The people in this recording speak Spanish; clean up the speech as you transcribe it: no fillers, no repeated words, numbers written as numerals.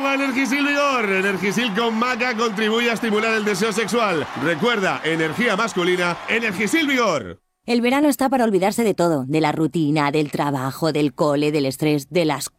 Toma Energisil Vigor. Energisil con maca contribuye a estimular el deseo sexual. Recuerda, energía masculina, Energisil Vigor. El verano está para olvidarse de todo, de la rutina, del trabajo, del cole, del estrés, de las